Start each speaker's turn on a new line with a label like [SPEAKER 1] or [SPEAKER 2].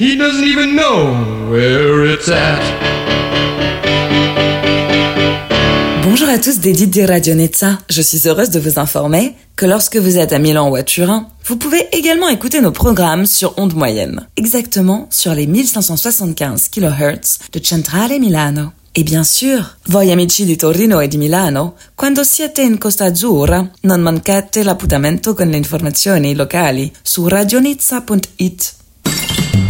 [SPEAKER 1] he doesn't even know where it's at.
[SPEAKER 2] Bonjour à tous des Dites de Radio Nizza. Je suis heureuse de vous informer que lorsque vous êtes à Milan ou à Turin, vous pouvez également écouter nos programmes sur ondes moyennes, exactement sur les 1575 kHz de Centrale Milano. E bien sûr, voi amici di Torino e di Milano, quando siete in Costa Azzurra, non mancate l'appuntamento con le informazioni locali su radionizza.it.